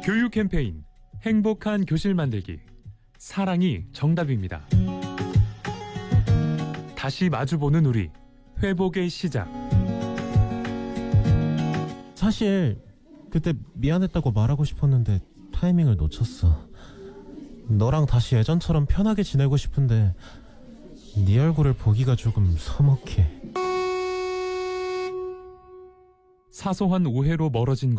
교육 캠페인 행복한 교실 만들기. 사랑이 정답입니다. 다시 마주보는 우리. 회복의 시작. 사실 그때 미안했다고 말하고 싶었는데 타이밍을 놓쳤어. 너랑 다시 예전처럼 편하게 지내고 싶은데 네 얼굴을 보기가 조금 서먹해. 사소한 오해로 멀어진